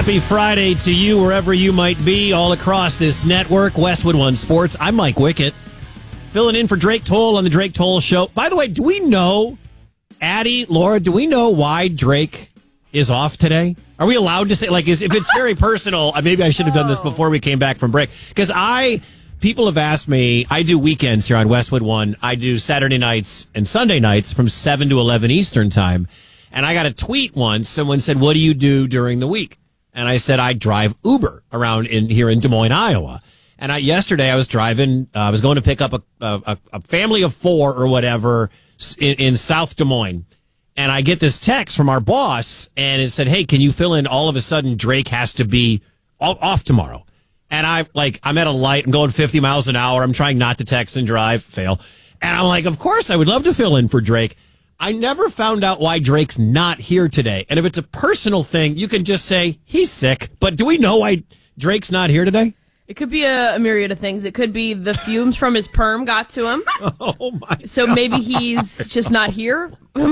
Happy Friday to you, wherever you might be, all across this network, Westwood One Sports. I'm Mike Wickett, filling in for Drake Toll on the Drake Toll Show. By the way, do we know, Addie, Laura, do we know why Drake is off today? Are we allowed to say, like, if it's very personal, maybe I should have done this before we came back from break. Because people have asked me, I do weekends here on Westwood One. I do Saturday nights and Sunday nights from 7 to 11 Eastern time. And I got a tweet once. Someone said, what do you do during the week? And I said, I drive Uber around here in Des Moines, Iowa. And yesterday I was driving, I was going to pick up a family of 4 or whatever in South Des Moines. And I get this text from our boss, and it said, hey, can you fill in? All of a sudden, Drake has to be off tomorrow. And I'm at a light, I'm going 50 miles an hour. I'm trying not to text and drive, fail. And I'm like, of course, I would love to fill in for Drake. I never found out why Drake's not here today. And if it's a personal thing, you can just say he's sick. But do we know why Drake's not here today? It could be a myriad of things. It could be the fumes from his perm got to him. Oh, my So God. maybe he's just not here.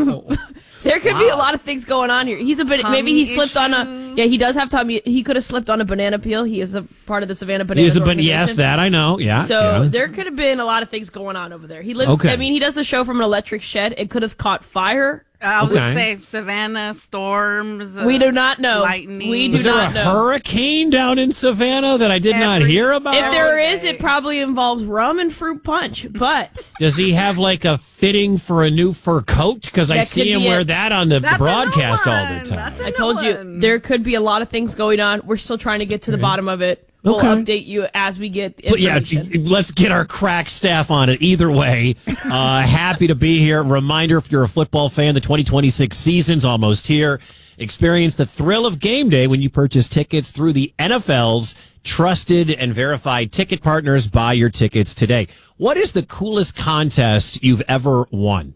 There could be a lot of things going on here. Maybe he slipped on he does have tummy. He could have slipped on a banana peel. He is a part of the Savannah Banana. Yes, that I know. Yeah. So there could have been a lot of things going on over there. He lives. Okay. He does the show from an electric shed. It could have caught fire. I would say Savannah storms. We do not know. Lightning. We do Is there not a know. hurricane down in Savannah that I did not hear about? If there is, it probably involves rum and fruit punch. But does he have like a fitting for a new fur coat? Because I That see could him be wear it. that on the broadcast all the time. That's a I new told you one. there could be a lot of things going on. We're still trying to get to the bottom of it. We'll update you as we get information. But yeah, let's get our crack staff on it. Either way, happy to be here. Reminder, if you're a football fan, the 2026 season's almost here. Experience the thrill of game day when you purchase tickets through the NFL's trusted and verified ticket partners. Buy your tickets today. What is the coolest contest you've ever won?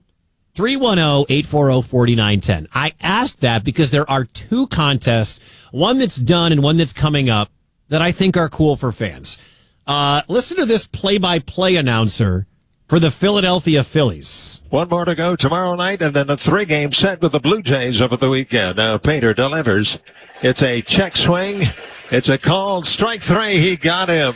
310-840-4910. I asked that because there are 2 contests, one that's done and one that's coming up, that I think are cool for fans. Listen to this play-by-play announcer for the Philadelphia Phillies. One more to go tomorrow night, and then a 3-game set with the Blue Jays over the weekend. Now Painter delivers. It's a check swing. It's a called strike 3. He got him.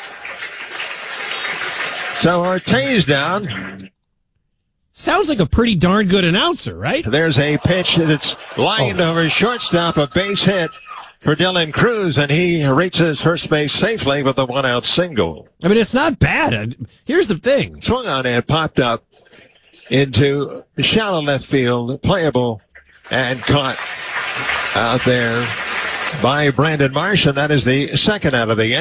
So Ortiz down. Sounds like a pretty darn good announcer, right? There's a pitch that's lined over shortstop, a base hit for Dylan Cruz, and he reaches first base safely with a 1-out single. I mean, it's not bad. Here's the thing. Swung on and popped up into shallow left field, playable, and caught out there by Brandon Marsh, and that is the second out of the inning.